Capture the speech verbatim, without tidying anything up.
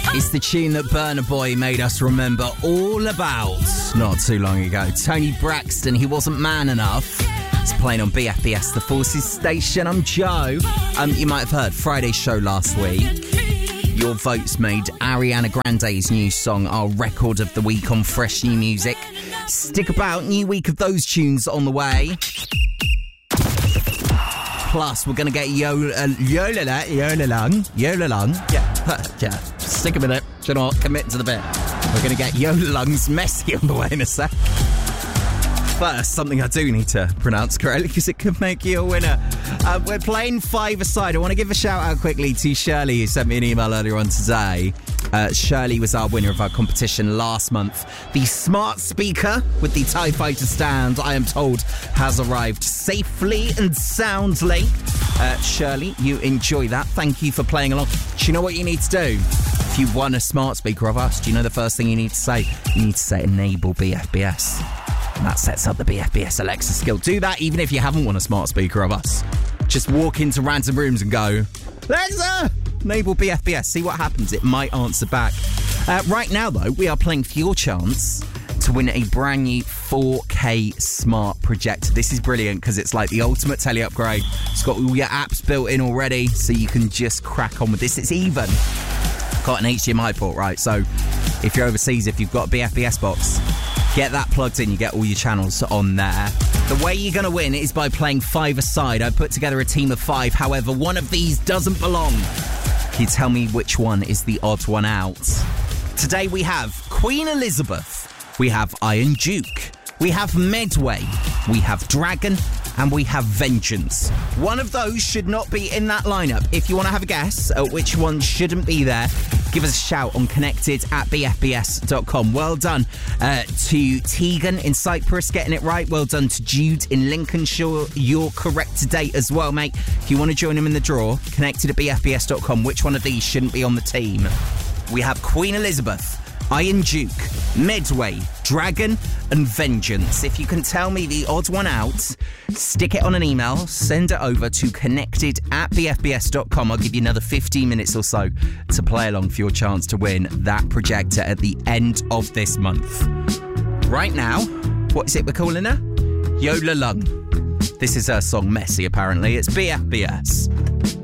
It's the tune that Burna Boy made us remember all about not too long ago. Tony Braxton, He Wasn't Man Enough. It's playing on B F B S, the Forces station. I'm Joe. Um, you might have heard Friday's show last week. Your votes made Ariana Grande's new song our record of the week on Fresh New Music. Stick about, new week of those tunes on the way. Plus, we're going to get Yola, uh, Yola, Yola Lung. Yola Lung. Yeah, yeah. Stick a minute. Do you know what? Commit to the bit. We're going to get Yola Lung's Messy on the way in a sec. First, something I do need to pronounce correctly because it could make you a winner. Uh, we're playing five-a-side. I want to give a shout-out quickly to Shirley, who sent me an email earlier on today. Uh, Shirley was our winner of our competition last month. The smart speaker with the TIE Fighter stand, I am told, has arrived safely and soundly. Uh, Shirley, you enjoy that. Thank you for playing along. Do you know what you need to do? If you won a smart speaker of us, do you know the first thing you need to say? You need to say enable B F B S. And that sets up the B F B S Alexa skill. Do that even if you haven't won a smart speaker of us. Just walk into random rooms and go, Alexa, enable B F B S. See what happens. It might answer back. Uh, right now, though, we are playing for your chance to win a brand new four K smart projector. This is brilliant because it's like the ultimate telly upgrade. It's got all your apps built in already, so you can just crack on with this. It's even got an H D M I port, right? So if you're overseas, if you've got a B F B S box, get that plugged in, you get all your channels on there. The way you're going to win is by playing five-a-side. I put together a team of five, however, one of these doesn't belong. Can you tell me which one is the odd one out? Today we have Queen Elizabeth, we have Iron Duke, we have Medway, we have Dragon, and we have Vengeance. One of those should not be in that lineup. If you want to have a guess at which one shouldn't be there, give us a shout on connected at b f b s dot com. Well done uh, to Tegan in Cyprus getting it right. Well done to Jude in Lincolnshire. You're correct today as well, mate. If you want to join him in the draw, connected at b f b s dot com. Which one of these shouldn't be on the team? We have Queen Elizabeth, Iron Duke, Medway, Dragon, and Vengeance. If you can tell me the odd one out, stick it on an email, send it over to connected at b f b s dot com. I'll give you another fifteen minutes or so to play along for your chance to win that projector at the end of this month. Right now, what is it we're calling her? Yola Lung. This is her song Messy, apparently. It's B F B S.